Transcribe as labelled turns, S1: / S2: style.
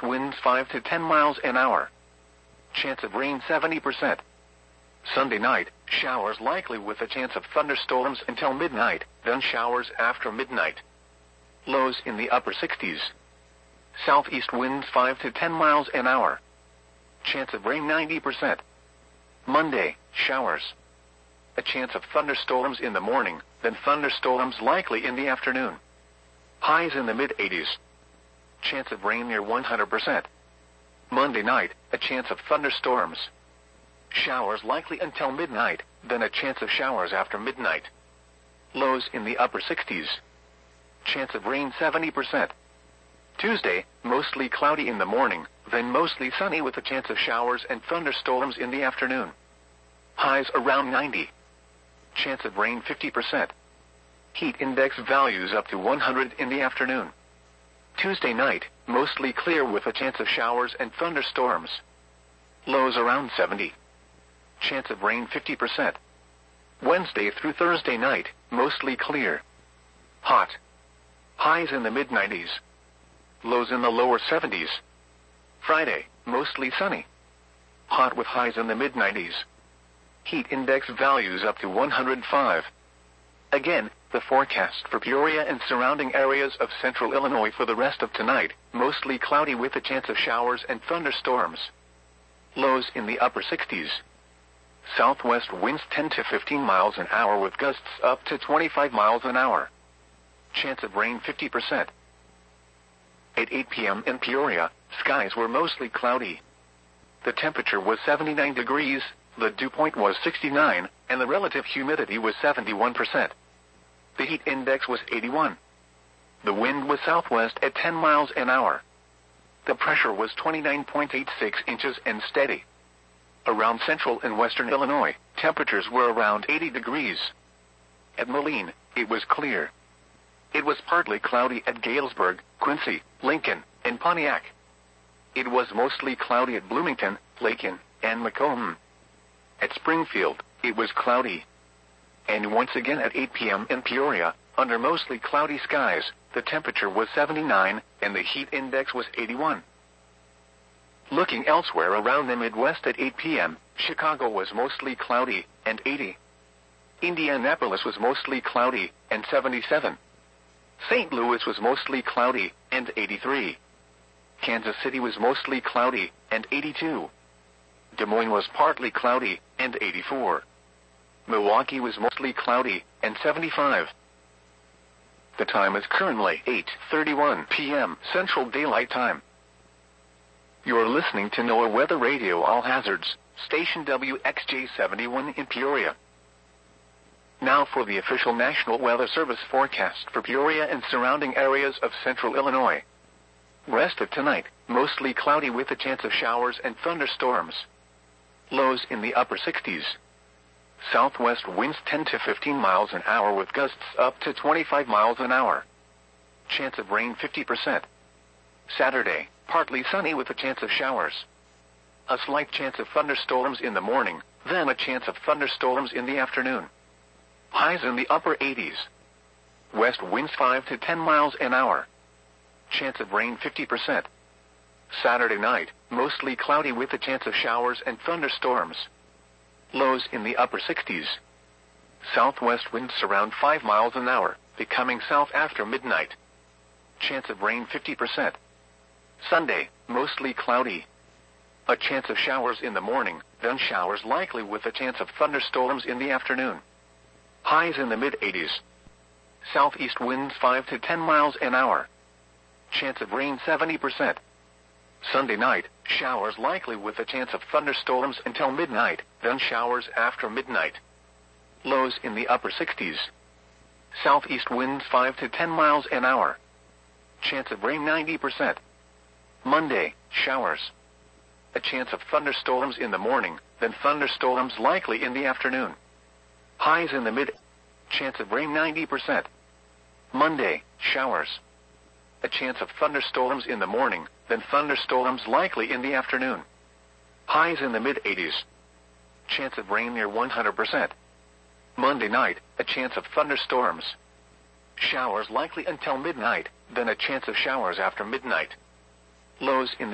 S1: winds 5 to 10 miles an hour. Chance of rain 70%. Sunday night, showers likely with a chance of thunderstorms until midnight, then showers after midnight. Lows in the upper 60s. Southeast winds 5 to 10 miles an hour. Chance of rain 90%. Monday, showers. A chance of thunderstorms in the morning, then thunderstorms likely in the afternoon. Highs in the mid-80s. Chance of rain near 100%. Monday night, a chance of thunderstorms. Showers likely until midnight, then a chance of showers after midnight. Lows in the upper 60s. Chance of rain 70%. Tuesday, mostly cloudy in the morning, then mostly sunny with a chance of showers and thunderstorms in the afternoon. Highs around 90. Chance of rain 50%. Heat index values up to 100 in the afternoon. Tuesday night, mostly clear with a chance of showers and thunderstorms. Lows around 70. Chance of rain 50%. Wednesday through Thursday night, mostly clear. Hot. Highs in the mid-90s. Lows in the lower 70s. Friday, mostly sunny. Hot with highs in the mid-90s. Heat index values up to 105. Again, the forecast for Peoria and surrounding areas of central Illinois for the rest of tonight, mostly cloudy with a chance of showers and thunderstorms. Lows in the upper 60s. Southwest winds 10 to 15 miles an hour with gusts up to 25 miles an hour. Chance of rain 50%. At 8 p.m. in Peoria, skies were mostly cloudy. The temperature was 79 degrees, the dew point was 69, and the relative humidity was 71%. The heat index was 81. The wind was southwest at 10 miles an hour. The pressure was 29.86 inches and steady. Around central and western Illinois, temperatures were around 80 degrees. At Moline, it was clear. It was partly cloudy at Galesburg, Quincy, Lincoln, and Pontiac. It was mostly cloudy at Bloomington, Lakin, and Macomb. At Springfield, it was cloudy. And once again at 8 p.m. in Peoria, under mostly cloudy skies, the temperature was 79, and the heat index was 81. Looking elsewhere around the Midwest at 8 p.m., Chicago was mostly cloudy, and 80. Indianapolis was mostly cloudy, and 77. St. Louis was mostly cloudy, and 83. Kansas City was mostly cloudy, and 82. Des Moines was partly cloudy, and 84. Milwaukee was mostly cloudy, and 75. The time is currently 8:31 p.m. Central Daylight Time. You're listening to NOAA Weather Radio All Hazards, station WXJ71 in Peoria. Now for the official National Weather Service forecast for Peoria and surrounding areas of central Illinois. Rest of tonight, mostly cloudy with a chance of showers and thunderstorms. Lows in the upper 60s. Southwest winds 10 to 15 miles an hour with gusts up to 25 miles an hour. Chance of rain 50%. Saturday, partly sunny with a chance of showers. A slight chance of thunderstorms in the morning, then a chance of thunderstorms in the afternoon. Highs in the upper 80s. West winds 5 to 10 miles an hour. Chance of rain 50%. Saturday night, mostly cloudy with a chance of showers and thunderstorms. Lows in the upper 60s. Southwest winds around 5 miles an hour, becoming south after midnight. Chance of rain 50%. Sunday, mostly cloudy. A chance of showers in the morning, then showers likely with a chance of thunderstorms in the afternoon. Highs in the mid-80s. Southeast winds 5 to 10 miles an hour. Chance of rain 70%. Sunday night, showers likely with a chance of thunderstorms until midnight, then showers after midnight. Lows in the upper 60s. Southeast winds 5 to 10 miles an hour. Chance of rain 90%. Monday, showers. A chance of thunderstorms in the morning, then thunderstorms likely in the afternoon. Highs in the mid. Chance of rain 90%. Monday, showers. A chance of thunderstorms in the morning, then thunderstorms likely in the afternoon. Highs in the mid-80s. Chance of rain near 100%. Monday night, a chance of thunderstorms. Showers likely until midnight, then a chance of showers after midnight. Lows in